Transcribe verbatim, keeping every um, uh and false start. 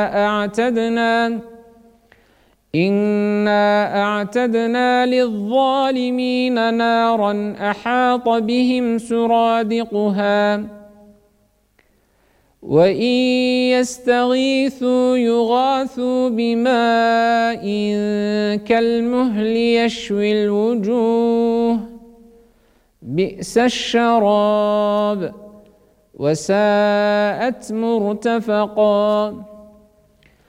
أعتدنا إنا أعتدنا للظالمين نارا أحاط بهم سرادقها وإن يستغيثوا يغاثوا بماء كالمهل يشوي الوجوه بئس الشراب وساءت مرتفقا.